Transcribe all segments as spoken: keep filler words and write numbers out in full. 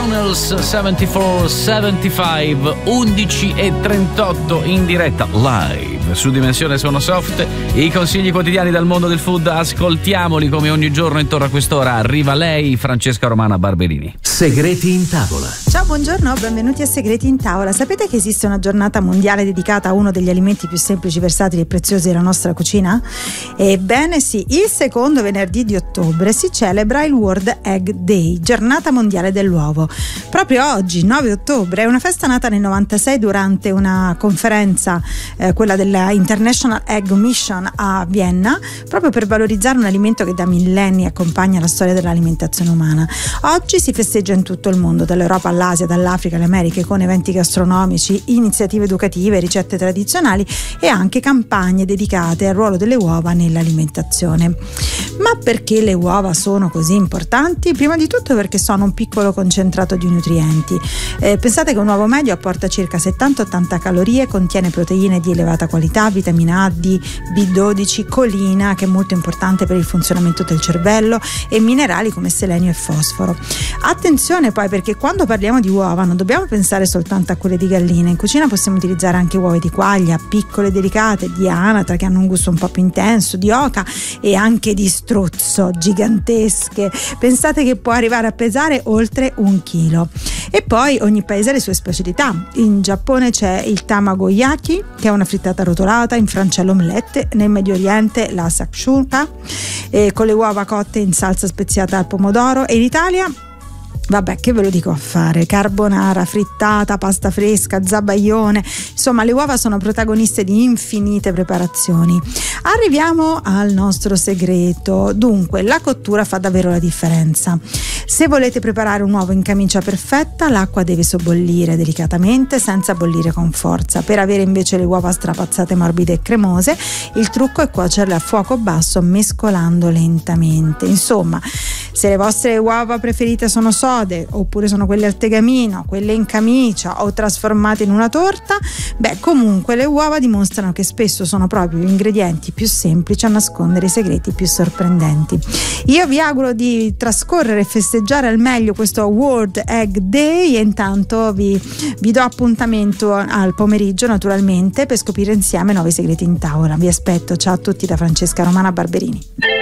Tunnels settantaquattro settantacinque, undici e trentotto in diretta live su Dimensione Suono Soft. I consigli quotidiani dal mondo del food, ascoltiamoli come ogni giorno intorno a quest'ora. Arriva lei, Francesca Romana Barberini. Segreti in tavola. Ciao, buongiorno, benvenuti a Segreti in tavola. Sapete che esiste una giornata mondiale dedicata a uno degli alimenti più semplici, versatili e preziosi della nostra cucina? Ebbene sì, il secondo venerdì di ottobre si celebra il World Egg Day, giornata mondiale dell'uovo. Proprio oggi, nove ottobre, è una festa nata nel novantasei durante una conferenza, eh, quella della International Egg Mission a Vienna, proprio per valorizzare un alimento che da millenni accompagna la storia dell'alimentazione umana. Oggi si festeggia in tutto il mondo, dall'Europa all'Asia, dall'Africa alle Americhe, con eventi gastronomici, iniziative educative, ricette tradizionali e anche campagne dedicate al ruolo delle uova nell'alimentazione. Ma perché le uova sono così importanti? Prima di tutto perché sono un piccolo concentrato di nutrienti. Eh, pensate che un uovo medio apporta circa settanta ottanta calorie, contiene proteine di elevata qualità, vitamina A, D, B dodici, colina, che è molto importante per il funzionamento del cervello, e minerali come selenio e fosforo. Attenzione poi, perché quando parliamo di uova non dobbiamo pensare soltanto a quelle di gallina. In cucina possiamo utilizzare anche uova di quaglia, piccole e delicate, di anatra, che hanno un gusto un po' più intenso, di oca e anche di struzzo, gigantesche. Pensate che può arrivare a pesare oltre un chilo. E poi ogni paese ha le sue specialità. In Giappone c'è il tamagoyaki, che è una frittata rotolata, in Francia l'omelette, nel Medio Oriente la shakshuka, eh, con le uova cotte in salsa speziata al pomodoro, e in Italia, vabbè, che ve lo dico a fare, carbonara, frittata, pasta fresca, zabaione, insomma le uova sono protagoniste di infinite preparazioni. Arriviamo al nostro segreto. Dunque, la cottura fa davvero la differenza. Se volete preparare un uovo in camicia perfetta, l'acqua deve sobbollire delicatamente, senza bollire con forza. Per avere invece le uova strapazzate, morbide e cremose, il trucco è cuocerle a fuoco basso, mescolando lentamente. Insomma, se le vostre uova preferite sono sode, oppure sono quelle al tegamino, quelle in camicia o trasformate in una torta, beh, comunque le uova dimostrano che spesso sono proprio gli ingredienti più semplici a nascondere i segreti più sorprendenti. Io vi auguro di trascorrere e festeggiare al meglio questo World Egg Day, e intanto vi, vi do appuntamento al pomeriggio, naturalmente, per scoprire insieme nuovi segreti in tavola. Vi aspetto. Ciao a tutti da Francesca Romana Barberini.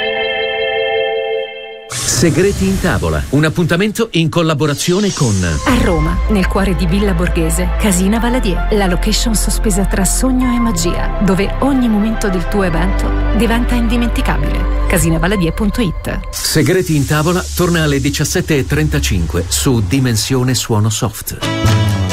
Segreti in tavola, un appuntamento in collaborazione con a Roma, nel cuore di Villa Borghese, Casina Valadier, la location sospesa tra sogno e magia, dove ogni momento del tuo evento diventa indimenticabile. casina valadier punto it. Segreti in tavola torna alle diciassette e trentacinque su Dimensione Suono Soft.